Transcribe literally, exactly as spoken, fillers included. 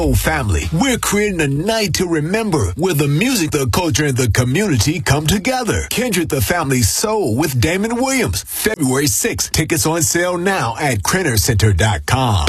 Soul family. We're creating a night to remember where the music, the culture, and the community come together. Kindred the Family Soul with Damon Williams. February sixth. Tickets on sale now at Crenner Center dot com.